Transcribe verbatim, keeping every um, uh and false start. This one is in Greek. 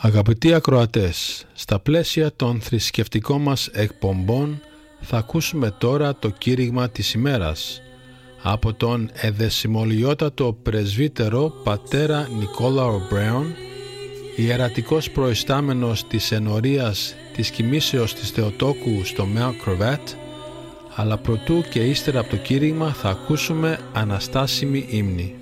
Αγαπητοί ακροατές, στα πλαίσια των θρησκευτικών μας εκπομπών θα ακούσουμε τώρα το κήρυγμα της ημέρας από τον εδεσιμολιότατο πρεσβύτερο πατέρα Νικόλαο Μπρέον, ιερατικός προϊστάμενος της ενορίας της κοιμήσεως της Θεοτόκου στο Mount Cravat, αλλά προτού και ύστερα από το κήρυγμα θα ακούσουμε αναστάσιμη ύμνη.